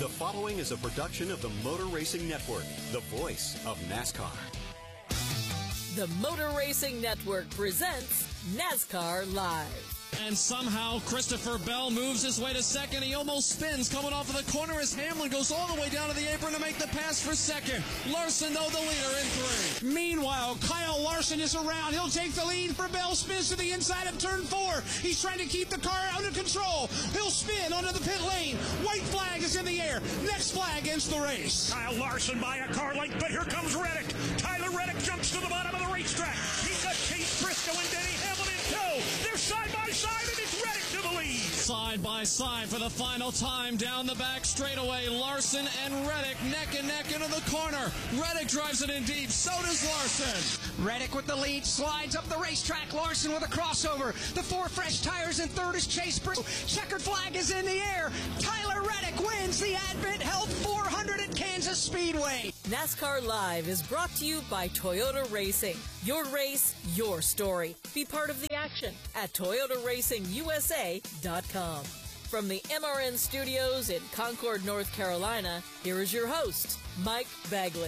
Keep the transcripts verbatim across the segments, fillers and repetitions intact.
The following is a production of the Motor Racing Network, the voice of NASCAR. The Motor Racing Network presents NASCAR Live. And somehow Christopher Bell moves his way to second. He almost spins coming off of the corner as Hamlin goes all the way down to the apron to make the pass for second. Larson, though, the leader in three. Meanwhile, Kyle Larson is around. He'll take the lead for Bell. Spins to the inside of turn four. He's trying to keep the car under control. He'll spin onto the pit lane. White flag is in the air. Next flag ends the race. Kyle Larson by a car length, but here comes Reddick. Tyler Reddick jumps to the bottom of the racetrack. He's got Chase Briscoe and Denny Hamlin in tow. They're side by side, and it's Reddick to the lead. Side by side for the final time down the back straightaway. Larson and Reddick neck and neck into the corner. Reddick drives it in deep. So does Larson. Reddick with the lead slides up the racetrack. Larson with a crossover. The four fresh tires in third is Chase Briscoe. Checkered flag is in the air. Tyler Reddick wins the Advent Health four hundred at Kansas Speedway. NASCAR Live is brought to you by Toyota Racing. Your race, your story. Be part of the action at Toyota Racing U S A dot com. From the M R N studios in Concord, North Carolina, here is your host, Mike Bagley.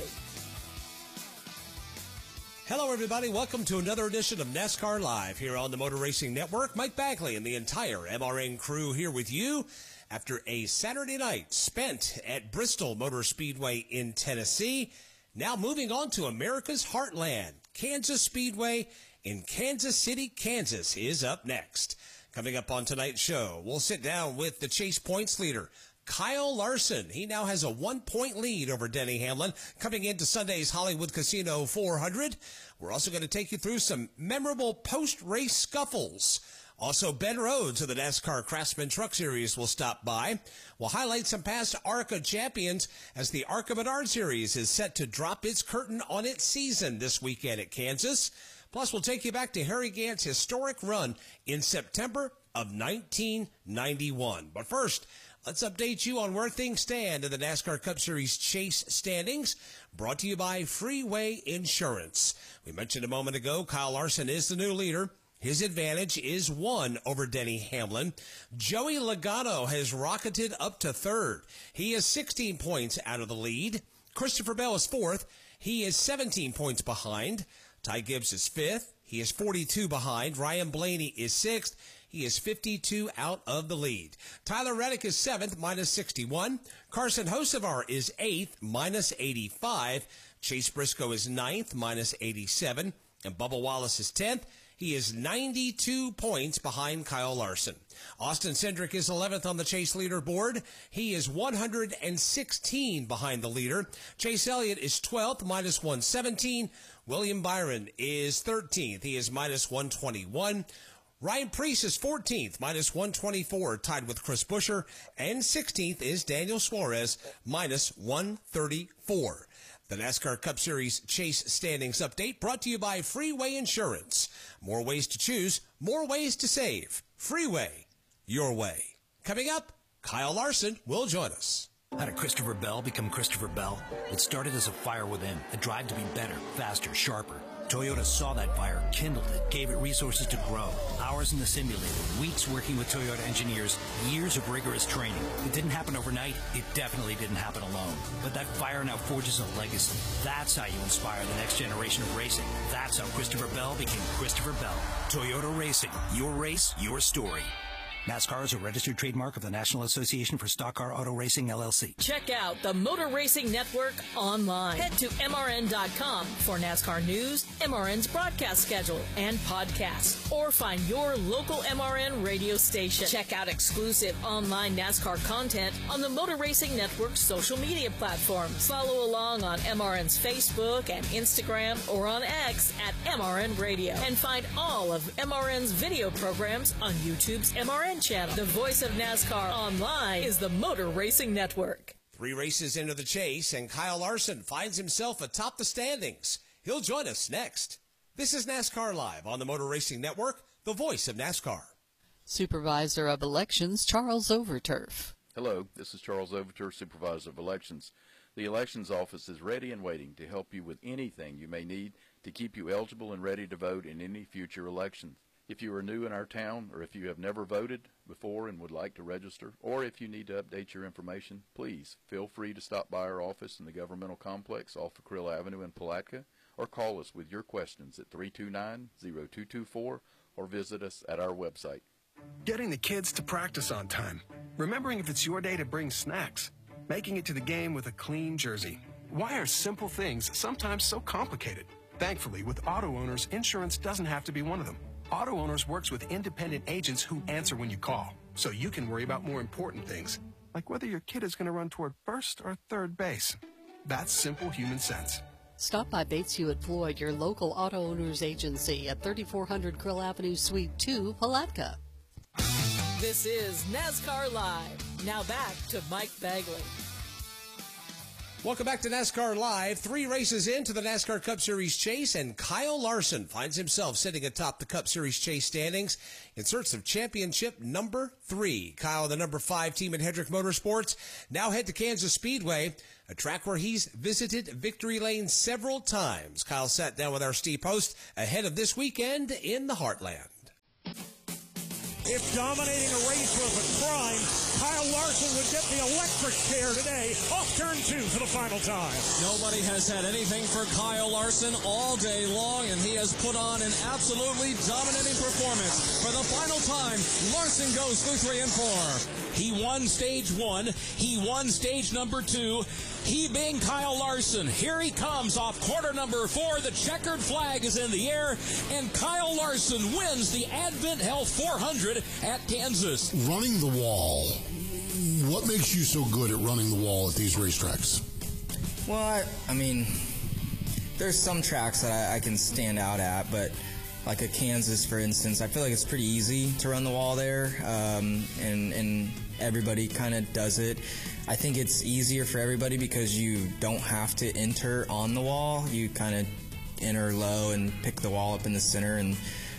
Hello, everybody. Welcome to another edition of NASCAR Live here on the Motor Racing Network. Mike Bagley and the entire M R N crew here with you after a Saturday night spent at Bristol Motor Speedway in Tennessee. Now moving on to America's Heartland. Kansas Speedway in Kansas City, Kansas is up next. Coming up on tonight's show, we'll sit down with the chase points leader, Kyle Larson. He now has a one-point lead over Denny Hamlin coming into Sunday's Hollywood Casino four hundred. We're also going to take you through some memorable post-race scuffles. Also, Ben Rhodes of the NASCAR Craftsman Truck Series will stop by. We'll highlight some past ARCA champions as the ARCA Menard Series is set to drop its curtain on its season this weekend at Kansas. Plus, we'll take you back to Harry Gant's historic run in September of nineteen ninety-one. But first, let's update you on where things stand in the NASCAR Cup Series chase standings, brought to you by Freeway Insurance. We mentioned a moment ago, Kyle Larson is the new leader. His advantage is one over Denny Hamlin. Joey Logano has rocketed up to third. He is sixteen points out of the lead. Christopher Bell is fourth. He is seventeen points behind. Ty Gibbs is fifth. He is forty-two behind. Ryan Blaney is sixth. He is fifty-two out of the lead. Tyler Reddick is seventh, minus sixty-one. Carson Hocevar is eighth, minus eighty-five. Chase Briscoe is ninth, minus eighty-seven. And Bubba Wallace is tenth. He is ninety-two points behind Kyle Larson. Austin Cindric is eleventh on the chase leaderboard. He is one hundred sixteen behind the leader. Chase Elliott is twelfth, minus one seventeen. William Byron is thirteenth. He is minus one twenty-one. Ryan Preece is fourteenth, minus one twenty-four, tied with Chris Buescher. And sixteenth is Daniel Suarez, minus one thirty-four. The NASCAR Cup Series Chase Standings Update brought to you by Freeway Insurance. More ways to choose, more ways to save. Freeway, your way. Coming up, Kyle Larson will join us. How did Christopher Bell become Christopher Bell? It started as a fire within, a drive to be better, faster, sharper. Toyota saw that fire, kindled it, gave it resources to grow. Hours in the simulator, weeks working with Toyota engineers, years of rigorous training. It didn't happen overnight. It definitely didn't happen alone. But that fire now forges a legacy. That's how you inspire the next generation of racing. That's how Christopher Bell became Christopher Bell. Toyota Racing. Your race, your story. NASCAR is a registered trademark of the National Association for Stock Car Auto Racing, L L C. Check out the Motor Racing Network online. Head to M R N dot com for NASCAR news, M R N's broadcast schedule, and podcasts. Or find your local M R N radio station. Check out exclusive online NASCAR content on the Motor Racing Network's social media platforms. Follow along on M R N's Facebook and Instagram or on X at M R N Radio. And find all of M R N's video programs on YouTube's M R N channel. The voice of NASCAR online is the Motor Racing Network. Three races into the chase, and Kyle Larson finds himself atop the standings. He'll join us next. This is NASCAR Live on the Motor Racing Network, the voice of NASCAR. Supervisor of Elections, Charles Overturf. Hello, this is Charles Overturf, Supervisor of Elections. The Elections Office is ready and waiting to help you with anything you may need to keep you eligible and ready to vote in any future elections. If you are new in our town, or if you have never voted before and would like to register, or if you need to update your information, please feel free to stop by our office in the governmental complex off of Krill Avenue in Palatka, or call us with your questions at three two nine, zero two two four, or visit us at our website. Getting the kids to practice on time. Remembering if it's your day to bring snacks. Making it to the game with a clean jersey. Why are simple things sometimes so complicated? Thankfully, with Auto Owners, insurance doesn't have to be one of them. Auto Owners works with independent agents who answer when you call, so you can worry about more important things, like whether your kid is going to run toward first or third base. That's simple human sense. Stop by Bates Hewitt Floyd, your local Auto Owners agency at thirty-four hundred Krill Avenue, Suite two, Palatka. This is NASCAR Live. Now back to Mike Bagley. Welcome back to NASCAR Live. Three races into the NASCAR Cup Series chase, and Kyle Larson finds himself sitting atop the Cup Series chase standings in search of championship number three. Kyle, the number five team at Hendrick Motorsports, now head to Kansas Speedway, a track where he's visited Victory Lane several times. Kyle sat down with our Steve Post ahead of this weekend in the Heartland. If dominating a race was a crime, Kyle Larson would get the electric chair today off turn two for the final time. Nobody has had anything for Kyle Larson all day long, and he has put on an absolutely dominating performance. For the final time, Larson goes through three and four. He won stage one. He won stage number two. He being Kyle Larson. Here he comes off quarter number four. The checkered flag is in the air, and Kyle Larson wins the Advent Health four hundred at Kansas. Running the wall. What makes you so good at running the wall at these racetracks? Well, I, I mean, there's some tracks that I, I can stand out at, but like a Kansas, for instance, I feel like it's pretty easy to run the wall there, um, and, and everybody kind of does it. I think it's easier for everybody because you don't have to enter on the wall. You kind of enter low and pick the wall up in the center, and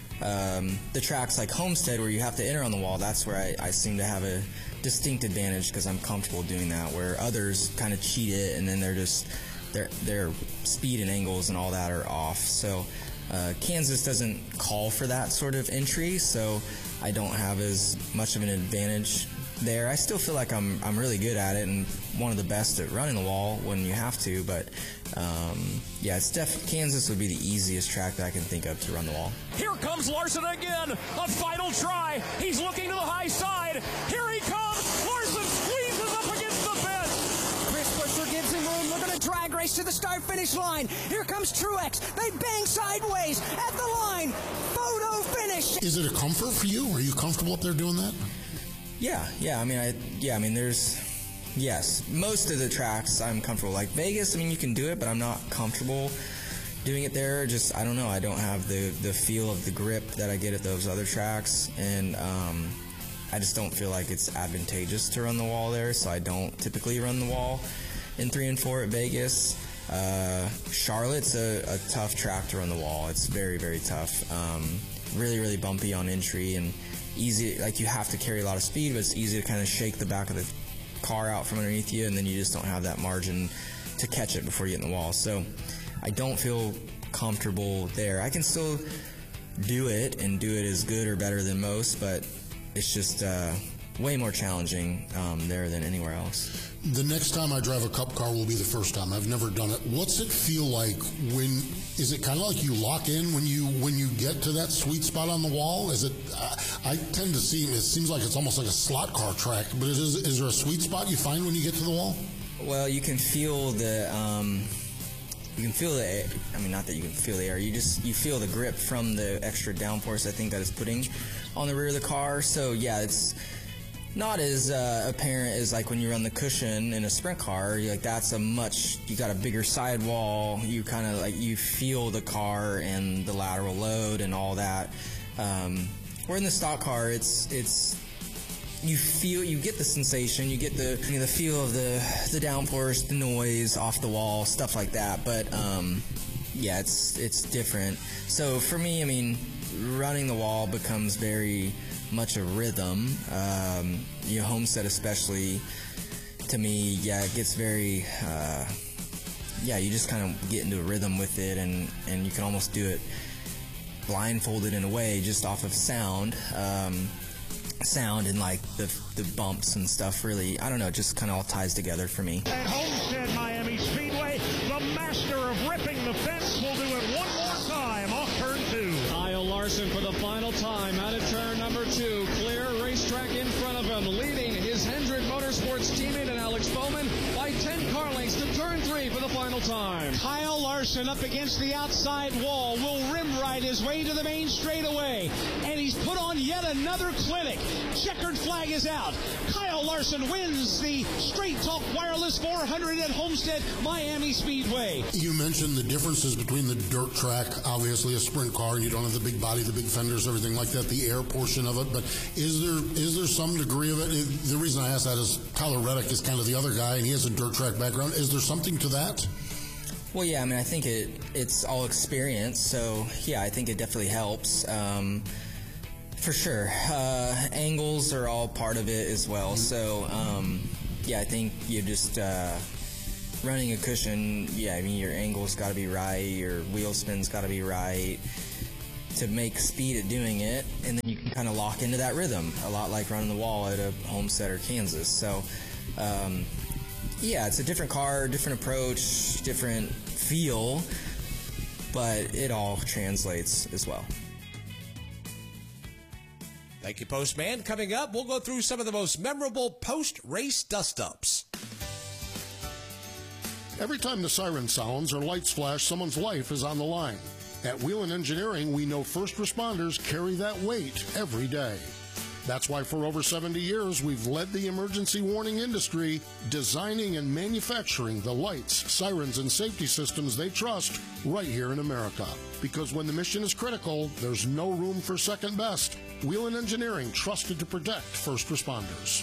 um, the tracks like Homestead where you have to enter on the wall, that's where I, I seem to have a distinct advantage because I'm comfortable doing that, where others kind of cheat it and then they're just, their their speed and angles and all that are off. So uh, Kansas doesn't call for that sort of entry, so I don't have as much of an advantage there. I still feel like I'm I'm really good at it and one of the best at running the wall when you have to, but um, yeah, it's definitely Kansas would be the easiest track that I can think of to run the wall. Here comes Larson again, a final try. He's looking to the high side. Here he comes. Larson squeezes up against the fence. Chris Buescher gives him room. We're going to drag race to the start-finish line. Here comes Truex. They bang sideways at the line. Photo finish. Is it a comfort for you? Are you comfortable up there doing that? Yeah, yeah. I mean, I yeah. I mean, there's yes. Most of the tracks I'm comfortable. Like Vegas, I mean, you can do it, but I'm not comfortable doing it there. Just I don't know. I don't have the the feel of the grip that I get at those other tracks, and um, I just don't feel like it's advantageous to run the wall there. So I don't typically run the wall in three and four at Vegas. Uh, Charlotte's a, a tough track to run the wall. It's very very tough. Um, really really bumpy on entry and easy, like you have to carry a lot of speed, but it's easy to kind of shake the back of the car out from underneath you, and then you just don't have that margin to catch it before you get in the wall. So I don't feel comfortable there. I can still do it and do it as good or better than most, but it's just uh, way more challenging um, there than anywhere else. The next time I drive a Cup car will be the first time. I've never done it. What's it feel like when, is it kind of like you lock in when you when you get to that sweet spot on the wall? Is it, I, I tend to see, it seems like it's almost like a slot car track, but is, is there a sweet spot you find when you get to the wall? Well, you can feel the, um, you can feel the air. I mean, not that you can feel the air, you just, you feel the grip from the extra downforce I think that it's putting on the rear of the car. So yeah, it's not as uh, apparent as like when you run the cushion in a sprint car. You're like, that's a much, you got a bigger sidewall. You kind of like, you feel the car and the lateral load and all that. Um, where in the stock car, it's it's you feel, you get the sensation, you get the you know, the feel of the the downforce, the noise off the wall, stuff like that. But um, yeah, it's it's different. So for me, I mean, running the wall becomes very much a rhythm. Um, you know, Homestead especially, to me, yeah, it gets very, uh, yeah, you just kind of get into a rhythm with it, and, and you can almost do it blindfolded in a way just off of sound. Um, sound and like the the bumps and stuff really, I don't know, just kind of all ties together for me. At Homestead Miami Speedway, the master of ripping the fence will do it one more time off turn two. Kyle Larson for the final time out of turn number two. Clear racetrack in front of him, leading his Hendrick Motorsports teammate and Alex Bowman by ten car lengths to turn three for the final time. Kyle Larson up against the outside wall will rim ride his way to the main straightaway, and he's put on yet another clinic. Checkered flag is out. Kyle Larson wins the Straight Talk Wireless four hundred at Homestead Miami Speedway. You mentioned the differences between the dirt track, obviously a sprint car, and you don't have the big body, the big fenders, everything like that, the air portion of it, but is there is there some degree of it? The reason I ask that is Tyler Reddick is kind of the other guy, and he has a dirt track background. Is there something to that? Well, yeah, I mean, I think it it's all experience, so yeah, I think it definitely helps. Um, for sure. Uh, angles are all part of it as well, so um, yeah, I think you just uh, running a cushion, yeah, I mean, your angle's got to be right, your wheel spin's got to be right to make speed at doing it, and then you can kind of lock into that rhythm, a lot like running the wall at a Homestead or Kansas. So, um, yeah, it's a different car, different approach, different feel, but it all translates as well. Thank you, Postman. Coming up, we'll go through some of the most memorable post-race dust-ups. Every time the siren sounds or lights flash, someone's life is on the line. At Whelen Engineering, we know first responders carry that weight every day. That's why for over seventy years, we've led the emergency warning industry, designing and manufacturing the lights, sirens, and safety systems they trust right here in America. Because when the mission is critical, there's no room for second best. Whelen Engineering, trusted to protect first responders.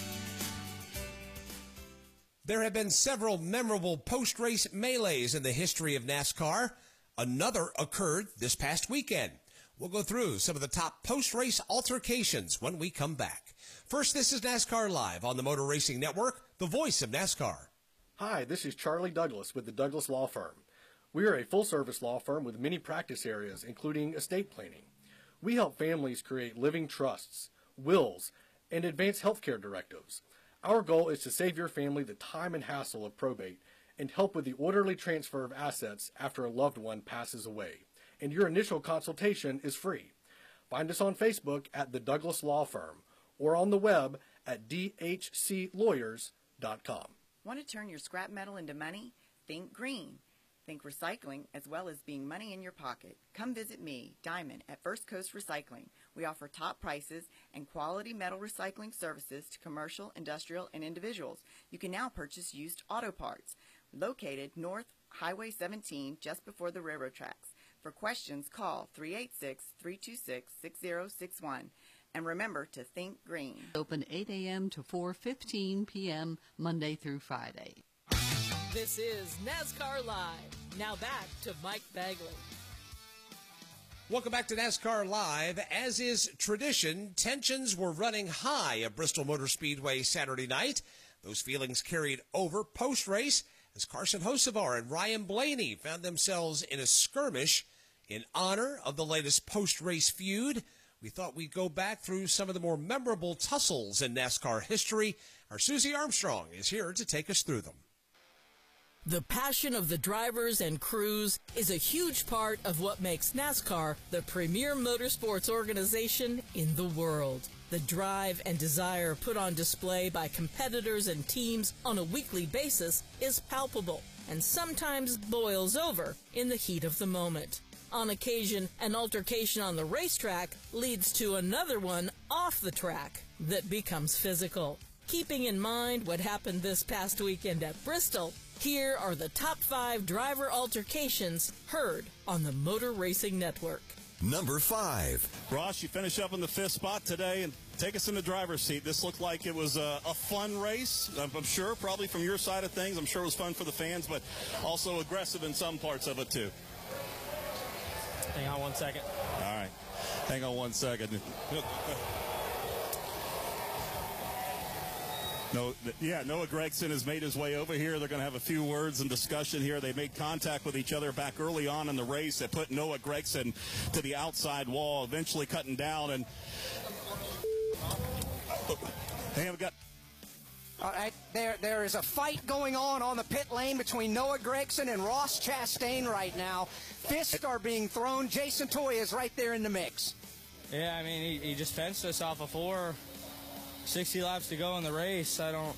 There have been several memorable post-race melees in the history of NASCAR. Another occurred this past weekend. We'll go through some of the top post-race altercations when we come back. First, this is NASCAR Live on the Motor Racing Network, the voice of NASCAR. Hi, this is Charlie Douglas with the Douglas Law Firm. We are a full-service law firm with many practice areas, including estate planning. We help families create living trusts, wills, and advance healthcare directives. Our goal is to save your family the time and hassle of probate and help with the orderly transfer of assets after a loved one passes away. And your initial consultation is free. Find us on Facebook at the Douglas Law Firm or on the web at d h c lawyers dot com. Want to turn your scrap metal into money? Think green. Think recycling as well as being money in your pocket. Come visit me, Diamond, at First Coast Recycling. We offer top prices and quality metal recycling services to commercial, industrial, and individuals. You can now purchase used auto parts. Located North Highway seventeen, just before the railroad tracks. For questions, call three eight six, three two six, six zero six one. And remember to think green. Open eight a.m. to four fifteen p.m. Monday through Friday. This is NASCAR Live. Now back to Mike Bagley. Welcome back to NASCAR Live. As is tradition, tensions were running high at Bristol Motor Speedway Saturday night. Those feelings carried over post-race as Carson Hocevar and Ryan Blaney found themselves in a skirmish in honor of the latest post-race feud. We thought we'd go back through some of the more memorable tussles in NASCAR history. Our Susie Armstrong is here to take us through them. The passion of the drivers and crews is a huge part of what makes NASCAR the premier motorsports organization in the world. The drive and desire put on display by competitors and teams on a weekly basis is palpable and sometimes boils over in the heat of the moment. On occasion, an altercation on the racetrack leads to another one off the track that becomes physical. Keeping in mind what happened this past weekend at Bristol, here are the top five driver altercations heard on the Motor Racing Network. Number five. Ross, you finish up in the fifth spot today and take us in the driver's seat. This looked like it was a, a fun race, I'm, I'm sure, probably from your side of things. I'm sure it was fun for the fans, but also aggressive in some parts of it, too. Hang on one second. All right. Hang on one second. No, yeah, Noah Gragson has made his way over here. They're going to have a few words and discussion here. They made contact with each other back early on in the race. That put Noah Gragson to the outside wall, eventually cutting down. And they have got. All right, there, there is a fight going on on the pit lane between Noah Gragson and Ross Chastain right now. Fists are being thrown. Jason Toya is right there in the mix. Yeah, I mean, he, he just fenced us off of four, sixty laps to go in the race. I don't,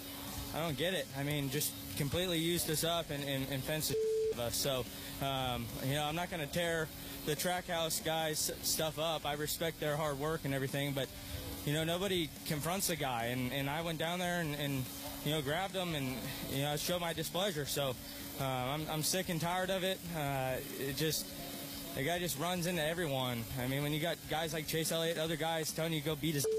I don't get it. I mean, just completely used us up and, and, and fenced us. So, um, you know, I'm not going to tear the Trackhouse guys' stuff up. I respect their hard work and everything, but you know, nobody confronts a guy, and, and I went down there and, and, you know, grabbed him and, you know, showed my displeasure. So uh, I'm, I'm sick and tired of it. Uh, it just, the guy just runs into everyone. I mean, when you got guys like Chase Elliott, other guys telling you to go beat his,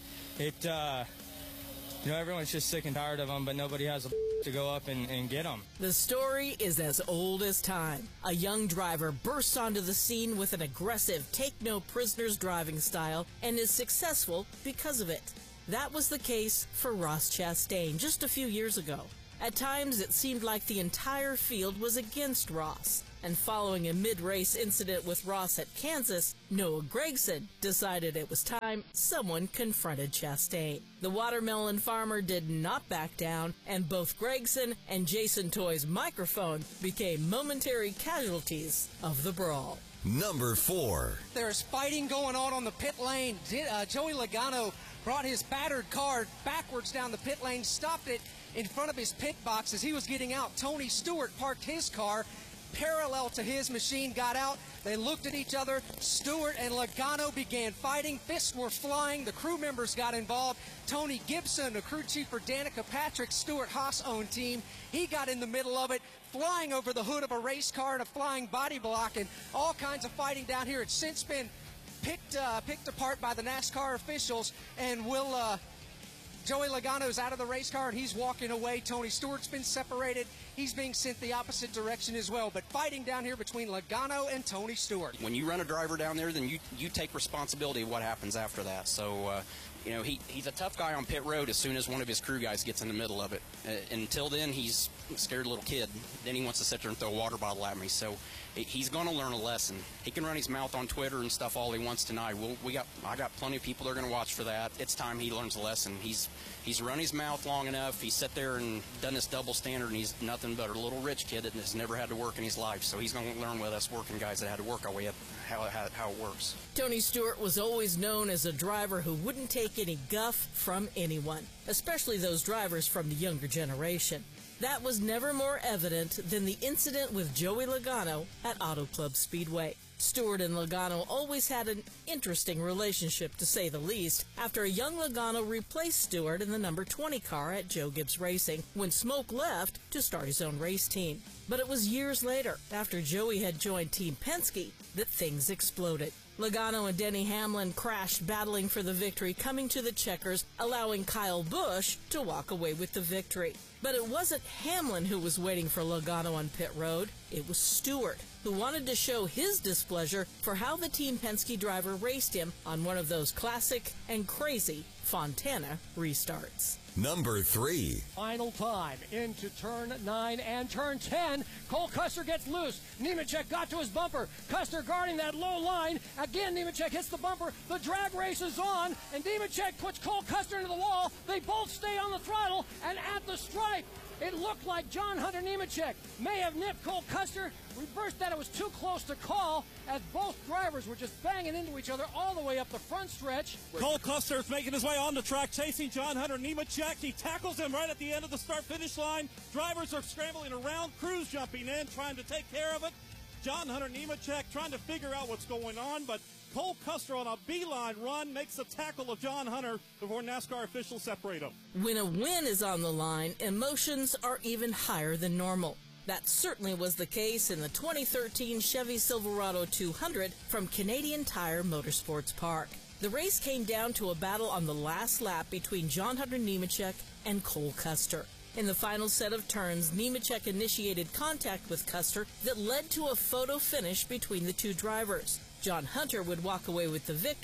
it, uh, you know, everyone's just sick and tired of him, but nobody has a to go up and, and get him. The story is as old as time. A young driver bursts onto the scene with an aggressive, take-no-prisoners driving style and is successful because of it. That was the case for Ross Chastain just a few years ago. At times, it seemed like the entire field was against Ross. And following a mid-race incident with Ross at Kansas, Noah Gragson decided it was time someone confronted Chastain. The watermelon farmer did not back down, and both Gragson and Jason Toya's microphone became momentary casualties of the brawl. Number four. There's fighting going on on the pit lane. Uh, Joey Logano brought his battered car backwards down the pit lane, stopped it in front of his pit box as he was getting out. Tony Stewart parked his car parallel to his machine, got out. They looked at each other. Stewart and Logano began fighting. Fists were flying. The crew members got involved. Tony Gibson, the crew chief for Danica Patrick, Stewart Haas-owned team, he got in the middle of it, flying over the hood of a race car and a flying body block, and all kinds of fighting down here. It's since been picked uh, picked apart by the NASCAR officials, and will uh, Joey Logano's out of the race car and he's walking away. Tony Stewart's been separated. He's being sent the opposite direction as well. But fighting down here between Logano and Tony Stewart. When you run a driver down there, then you, you take responsibility of what happens after that. So, uh, you know, he, he's a tough guy on pit road as soon as one of his crew guys gets in the middle of it. Uh, until then, he's a scared little kid. Then he wants to sit there and throw a water bottle at me. So he's going to learn a lesson. He can run his mouth on Twitter and stuff all he wants tonight. We'll, we got, I got plenty of people that are going to watch for that. It's time he learns a lesson. He's he's run his mouth long enough. He's sat there and done this double standard, and he's nothing but a little rich kid that has never had to work in his life. So he's going to learn with us working guys that had to work our way up how, how, how it works. Tony Stewart was always known as a driver who wouldn't take any guff from anyone, especially those drivers from the younger generation. That was never more evident than the incident with Joey Logano at Auto Club Speedway. Stewart and Logano always had an interesting relationship, to say the least, after a young Logano replaced Stewart in the number twenty car at Joe Gibbs Racing when Smoke left to start his own race team. But it was years later, after Joey had joined Team Penske, that things exploded. Logano and Denny Hamlin crashed, battling for the victory, coming to the checkers, allowing Kyle Busch to walk away with the victory. But it wasn't Hamlin who was waiting for Logano on pit road. It was Stewart, who wanted to show his displeasure for how the Team Penske driver raced him on one of those classic and crazy Fontana restarts. Number three. Final time into turn nine and turn ten. Cole Custer gets loose. Nemechek got to his bumper. Custer guarding that low line. Again, Nemechek hits the bumper. The drag race is on, and Nemechek puts Cole Custer into the wall. They both stay on the throttle, and at the stripe, it looked like John Hunter Nemechek may have nipped Cole Custer. Reversed that, it was too close to call, as both drivers were just banging into each other all the way up the front stretch. Cole Custer is making his way on the track, chasing John Hunter Nemechek. He tackles him right at the end of the start-finish line. Drivers are scrambling around, crews jumping in, trying to take care of it. John Hunter Nemechek trying to figure out what's going on, but Cole Custer on a beeline run makes the tackle of John Hunter before NASCAR officials separate them. When a win is on the line, emotions are even higher than normal. That certainly was the case in the twenty thirteen Chevy Silverado two hundred from Canadian Tire Motorsports Park. The race came down to a battle on the last lap between John Hunter Nemechek and Cole Custer. In the final set of turns, Nemechek initiated contact with Custer that led to a photo finish between the two drivers. John Hunter would walk away with the victory,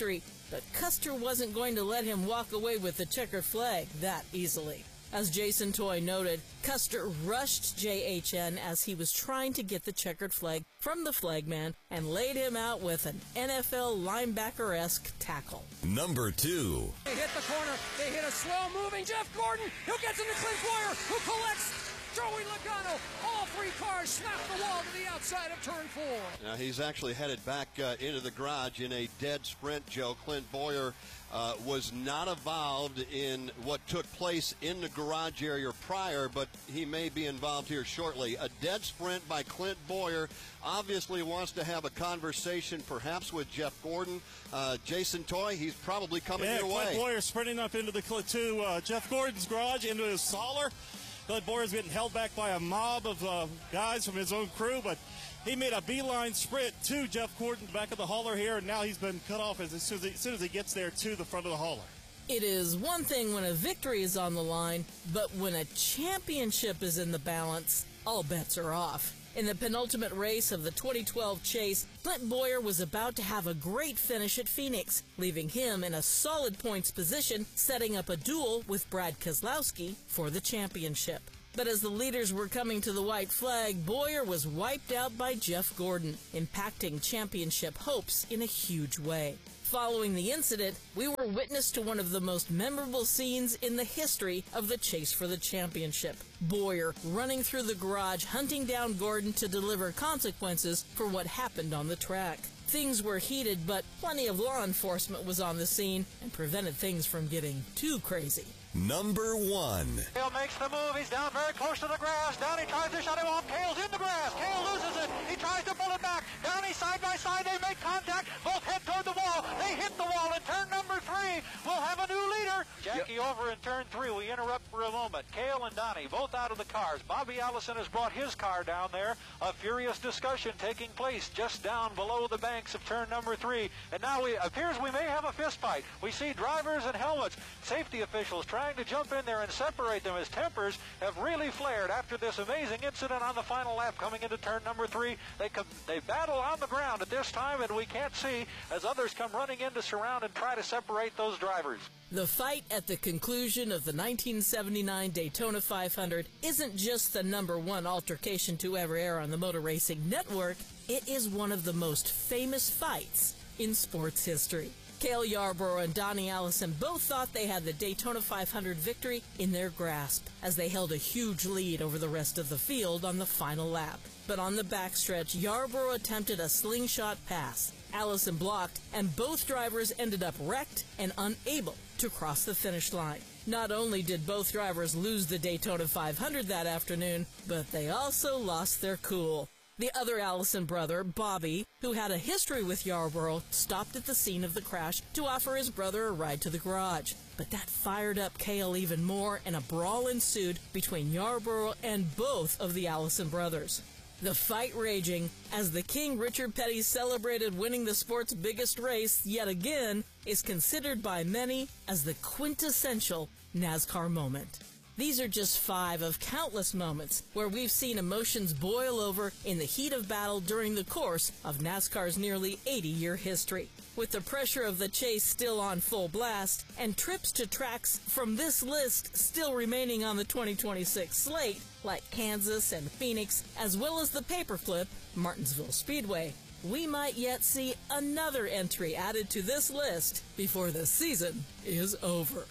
but Custer wasn't going to let him walk away with the checkered flag that easily. As Jason Toy noted, Custer rushed J H N as he was trying to get the checkered flag from the flagman and laid him out with an N F L linebacker-esque tackle. Number two. They hit the corner. They hit a slow-moving Jeff Gordon, who gets into Clint Boyer, who collects Joey Logano. All three cars smack the wall to the outside of turn four. Now he's actually headed back uh, into the garage in a dead sprint, Joe. Clint Boyer Uh, was not involved in what took place in the garage area prior, but he may be involved here shortly. A dead sprint by Clint Boyer. Obviously wants to have a conversation perhaps with Jeff Gordon. Uh, Jason Toy, he's probably coming yeah, your Clint way. Boyer sprinting up into the to uh, Jeff Gordon's garage, into his hauler. Clint Boyer's getting held back by a mob of uh, guys from his own crew, but he made a beeline sprint to Jeff Gordon, back of the hauler here, and now he's been cut off as, as, soon as, he, as soon as he gets there to the front of the hauler. It is one thing when a victory is on the line, but when a championship is in the balance, all bets are off. In the penultimate race of the twenty twelve chase, Clint Boyer was about to have a great finish at Phoenix, leaving him in a solid points position, setting up a duel with Brad Keselowski for the championship. But as the leaders were coming to the white flag, Boyer was wiped out by Jeff Gordon, impacting championship hopes in a huge way. Following the incident, we were witness to one of the most memorable scenes in the history of the chase for the championship. Boyer running through the garage, hunting down Gordon to deliver consequences for what happened on the track. Things were heated, but plenty of law enforcement was on the scene and prevented things from getting too crazy. Number one. Cale makes the move. He's down very close to the grass. Downey tries to shut him off. Cale's in the grass. Cale loses it. He tries to pull it back. Downey side by side. They make contact. Both head toward the wall. They hit the wall. In turn number three, we'll have a new leader. Jackie yep. over in turn three. We interrupt for a moment. Cale and Downey both out of the cars. Bobby Allison has brought his car down there. A furious discussion taking place just down below the banks of turn number three. And now it appears we may have a fist fight. We see drivers and helmets. Safety officials trying to jump in there and separate them as tempers have really flared after this amazing incident on the final lap coming into turn number three. They come, they battle on the ground at this time, and we can't see as others come running in to surround and try to separate those drivers. The fight at the conclusion of the nineteen seventy-nine Daytona five hundred isn't just the number one altercation to ever air on the Motor Racing Network. It is one of the most famous fights in sports history. Cale Yarborough and Donnie Allison both thought they had the Daytona five hundred victory in their grasp as they held a huge lead over the rest of the field on the final lap. But on the backstretch, Yarborough attempted a slingshot pass. Allison blocked, and both drivers ended up wrecked and unable to cross the finish line. Not only did both drivers lose the Daytona five hundred that afternoon, but they also lost their cool. The other Allison brother, Bobby, who had a history with Yarborough, stopped at the scene of the crash to offer his brother a ride to the garage. But that fired up Cale even more, and a brawl ensued between Yarborough and both of the Allison brothers. The fight raging as the King Richard Petty celebrated winning the sport's biggest race yet again is considered by many as the quintessential NASCAR moment. These are just five of countless moments where we've seen emotions boil over in the heat of battle during the course of NASCAR's nearly eighty-year history. With the pressure of the chase still on full blast and trips to tracks from this list still remaining on the twenty twenty-six slate, like Kansas and Phoenix, as well as the paperclip, Martinsville Speedway, we might yet see another entry added to this list before the season is over.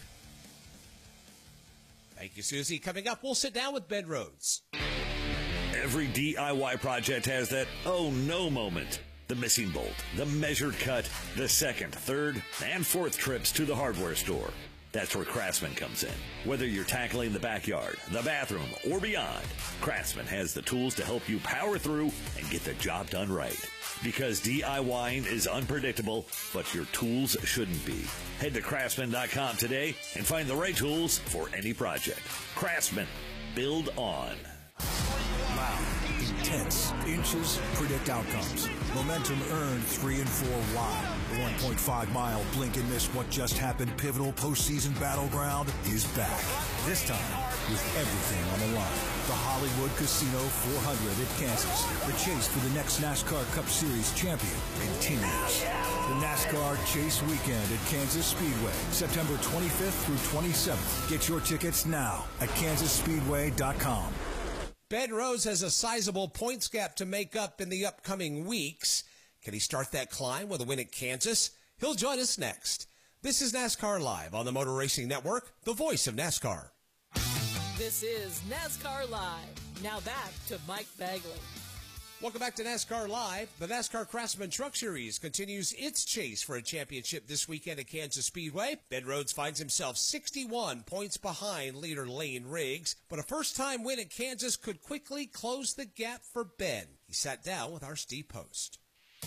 Thank you, Susie. Coming up, we'll sit down with Ben Rhodes. Every D I Y project has that oh no moment. The missing bolt, the measured cut, the second, third, and fourth trips to the hardware store. That's where Craftsman comes in. Whether you're tackling the backyard, the bathroom, or beyond, Craftsman has the tools to help you power through and get the job done right. Because DIYing is unpredictable, but your tools shouldn't be. Head to craftsman dot com today and find the right tools for any project. Craftsman. Build on. Loud, intense, inches, predict outcomes. Momentum earned three and four wide. The one point five mile blink and miss what just happened pivotal postseason battleground is back. This time with everything on the line. The Hollywood Casino four hundred at Kansas. The chase for the next NASCAR Cup Series champion continues. The NASCAR Chase Weekend at Kansas Speedway, September twenty-fifth through twenty-seventh. Get your tickets now at kansas speedway dot com. Ben Rhodes has a sizable points gap to make up in the upcoming weeks. Can he start that climb with a win at Kansas? He'll join us next. This is NASCAR Live on the Motor Racing Network, the voice of NASCAR. This is NASCAR Live. Now back to Mike Bagley. Welcome back to NASCAR Live. The NASCAR Craftsman Truck Series continues its chase for a championship this weekend at Kansas Speedway. Ben Rhodes finds himself sixty-one points behind leader Lane Riggs, but a first-time win at Kansas could quickly close the gap for Ben. He sat down with our Steve Post.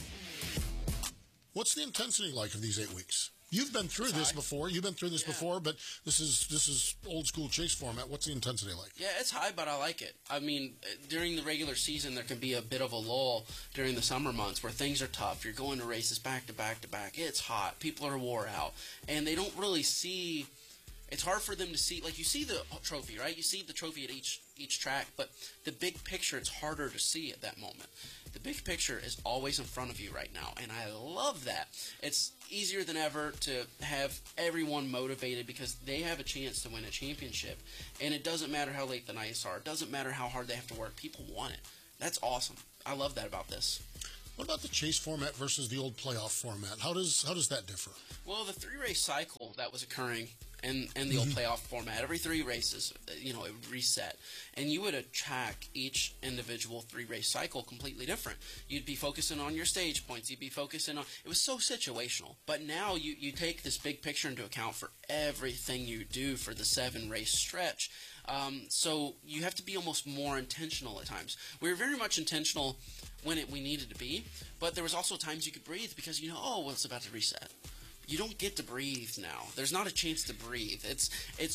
What's the intensity like of these eight weeks? You've been through this before. You've been through this yeah. before, but this is this is old school chase format. What's the intensity like? Yeah, it's high, but I like it. I mean, during the regular season, there can be a bit of a lull during the summer months where things are tough. You're going to races back to back to back. It's hot. People are wore out, and they don't really see. It's hard for them to see. Like, you see the trophy, right? You see the trophy at each each track, but the big picture, it's harder to see at that moment. The big picture is always in front of you right now, and I love that. It's easier than ever to have everyone motivated because they have a chance to win a championship, and it doesn't matter how late the nights are. It doesn't matter how hard they have to work. People want it. That's awesome. I love that about this. What about the chase format versus the old playoff format? How does how does that differ? Well, the three-race cycle that was occurring in, in the mm-hmm. old playoff format, every three races, you know, it would reset. And you would attack each individual three-race cycle completely different. You'd be focusing on your stage points. You'd be focusing on – it was so situational. But now you, you take this big picture into account for everything you do for the seven-race stretch. Um, so you have to be almost more intentional at times. We were very much intentional when it, we needed to be, but there was also times you could breathe because you know, oh, well, it's about to reset. You don't get to breathe now. There's not a chance to breathe. It's it's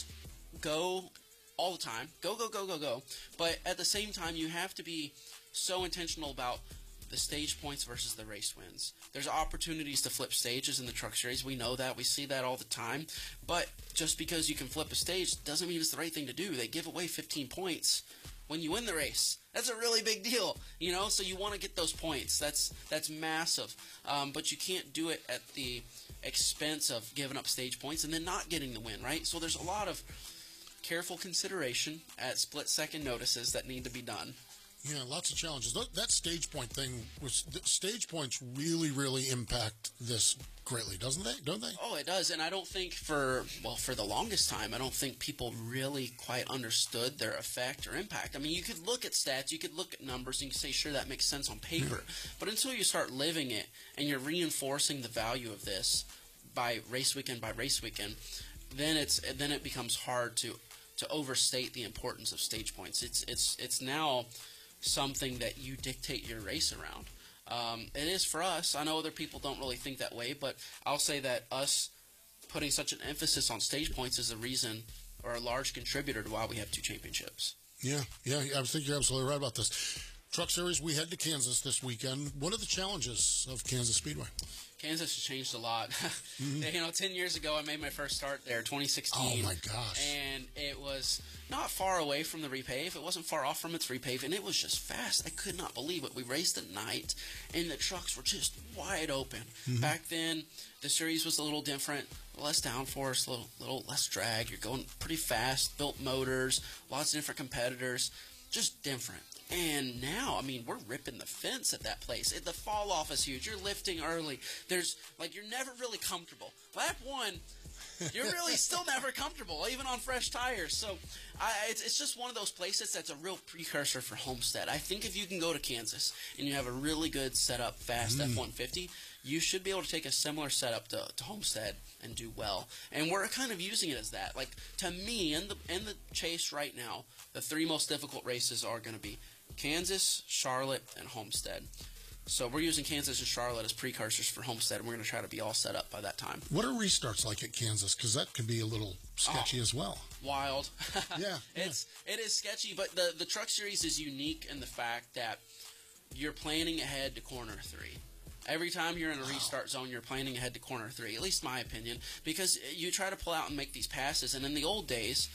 go all the time. Go, go, go, go, go. But at the same time, you have to be so intentional about the stage points versus the race wins. There's opportunities to flip stages in the Truck Series. We know that. We see that all the time. But just because you can flip a stage doesn't mean it's the right thing to do. They give away fifteen points when you win the race. That's a really big deal, you know. So you want to get those points. That's that's massive. Um, but you can't do it at the expense of giving up stage points and then not getting the win, right? So there's a lot of careful consideration at split-second notices that need to be done. Yeah, lots of challenges. That stage point thing, was stage points really, really impact this greatly, doesn't they? Don't they? Oh, it does. And I don't think for, well, for the longest time, I don't think people really quite understood their effect or impact. I mean, you could look at stats, you could look at numbers, and you could say, sure, that makes sense on paper. Yeah. But until you start living it and you're reinforcing the value of this by race weekend by race weekend, then it's then it becomes hard to to overstate the importance of stage points. It's it's it's now something that you dictate your race around. Um, it is for us. I know other people don't really think that way, but I'll say that us putting such an emphasis on stage points is a reason or a large contributor to why we have two championships. Yeah, yeah, I think you're absolutely right about this. Truck Series, we head to Kansas this weekend. What are the challenges of Kansas Speedway? Kansas has changed a lot. Mm-hmm. You know, ten years ago I made my first start there, twenty sixteen. Oh, my gosh. And it was not far away from the repave. It wasn't far off from its repave, and it was just fast. I could not believe it. We raced at night, and the trucks were just wide open. Mm-hmm. Back then, the series was a little different, less downforce, a little, little less drag. You're going pretty fast, built motors, lots of different competitors, just different. And now, I mean, we're ripping the fence at that place. It, the fall off is huge. You're lifting early. There's, like, you're never really comfortable. Lap one, you're really still never comfortable, even on fresh tires. So I, it's, it's just one of those places that's a real precursor for Homestead. I think if you can go to Kansas and you have a really good setup, fast mm. F one fifty, you should be able to take a similar setup to, to Homestead and do well. And we're kind of using it as that. Like, to me, in the in the chase right now, the three most difficult races are going to be Kansas, Charlotte, and Homestead. So we're using Kansas and Charlotte as precursors for Homestead, and we're going to try to be all set up by that time. What are restarts like at Kansas? Because that can be a little sketchy oh, as well. Wild. yeah, it's yeah. It is sketchy, but the, the Truck Series is unique in the fact that you're planning ahead to corner three. Every time you're in a restart zone, you're planning ahead to corner three, at least my opinion, because you try to pull out and make these passes, and in the old days,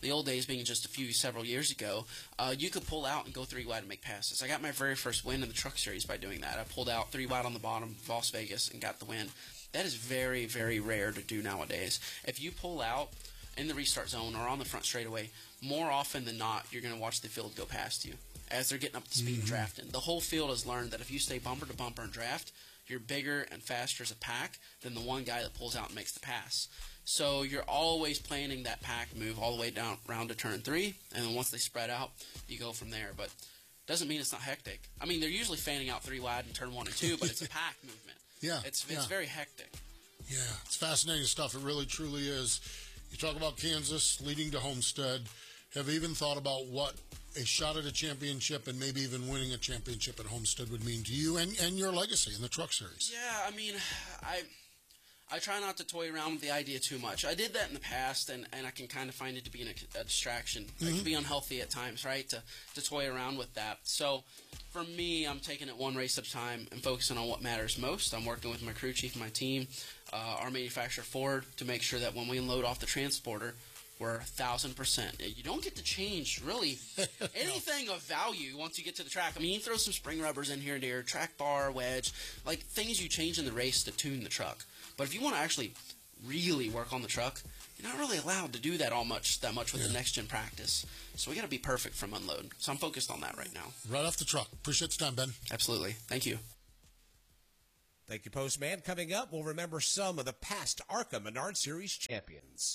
the old days being just a few several years ago, uh, you could pull out and go three wide and make passes. I got my very first win in the Truck Series by doing that. I pulled out three wide on the bottom of Las Vegas and got the win. That is very, very rare to do nowadays. If you pull out in the restart zone or on the front straightaway, more often than not, you're going to watch the field go past you as they're getting up to speed mm-hmm. and drafting. The whole field has learned that if you stay bumper to bumper and draft, you're bigger and faster as a pack than the one guy that pulls out and makes the pass. So you're always planning that pack move all the way down around to turn three, and then once they spread out, you go from there. But doesn't mean it's not hectic. I mean, they're usually fanning out three wide in turn one and two, but it's a pack movement. Yeah, it's it's yeah. very hectic. Yeah, it's fascinating stuff. It really, truly is. You talk about Kansas leading to Homestead. Have you even thought about what a shot at a championship and maybe even winning a championship at Homestead would mean to you and, and your legacy in the Truck Series? Yeah, I mean, I I try not to toy around with the idea too much. I did that in the past, and, and I can kind of find it to be a, a distraction. Mm-hmm. It can be unhealthy at times, right, to, to toy around with that. So for me, I'm taking it one race at a time and focusing on what matters most. I'm working with my crew chief and my team, uh, our manufacturer Ford, to make sure that when we unload off the transporter, we're a thousand percent. You don't get to change really anything of value once you get to the track. I mean, you throw some spring rubbers in here and there, track bar, wedge, like things you change in the race to tune the truck. But if you want to actually really work on the truck, you're not really allowed to do that all much that much with yeah. the next gen practice. So we got to be perfect from unload. So I'm focused on that right now. Right off the truck. Appreciate the time, Ben. Absolutely. Thank you. Thank you, Postman. Coming up, we'll remember some of the past ARCA Menard Series champions.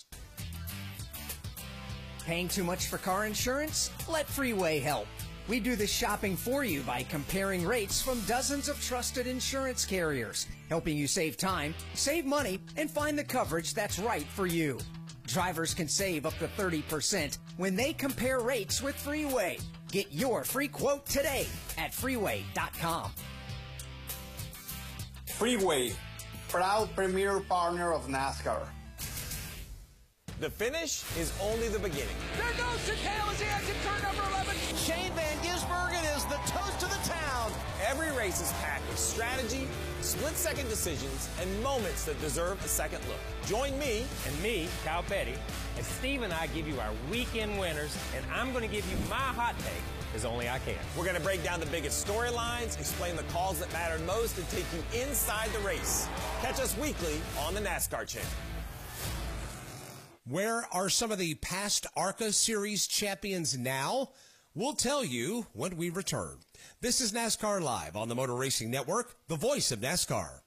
Paying too much for car insurance? Let Freeway help. We do the shopping for you by comparing rates from dozens of trusted insurance carriers, helping you save time, save money, and find the coverage that's right for you. Drivers can save up to thirty percent when they compare rates with Freeway. Get your free quote today at freeway dot com. Freeway, proud premier partner of NASCAR. The finish is only the beginning. There goes Takeo as he exits turn number eleven. Shane Van Gisbergen is the toast of the town. Every race is packed with strategy, split-second decisions, and moments that deserve a second look. Join me and me, Kyle Petty, as Steve and I give you our weekend winners, and I'm going to give you my hot take as only I can. We're going to break down the biggest storylines, explain the calls that mattered most, and take you inside the race. Catch us weekly on the NASCAR Channel. Where are some of the past ARCA Series champions now? We'll tell you when we return. This is NASCAR Live on the Motor Racing Network, the voice of NASCAR.